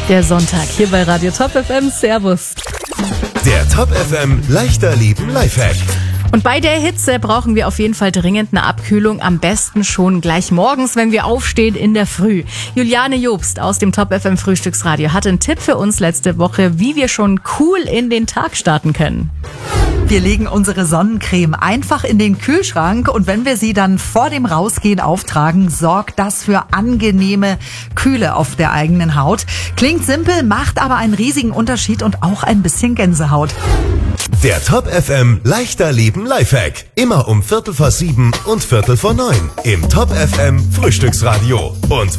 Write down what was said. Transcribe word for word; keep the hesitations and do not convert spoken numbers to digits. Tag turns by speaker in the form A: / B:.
A: Der Sonntag hier bei Radio Top F M. Servus.
B: Der Top F M leichter Leben Lifehack.
A: Und bei der Hitze brauchen wir auf jeden Fall dringend eine Abkühlung. Am besten schon gleich morgens, wenn wir aufstehen in der Früh. Juliane Jobst aus dem Top F M Frühstücksradio hatte einen Tipp für uns letzte Woche, wie wir schon cool in den Tag starten können.
C: Wir legen unsere Sonnencreme einfach in den Kühlschrank und wenn wir sie dann vor dem Rausgehen auftragen, sorgt das für angenehme Kühle auf der eigenen Haut. Klingt simpel, macht aber einen riesigen Unterschied und auch ein bisschen Gänsehaut.
B: Der Top F M leichter Leben Lifehack. Immer um Viertel vor sieben und Viertel vor neun im Top F M Frühstücksradio. Und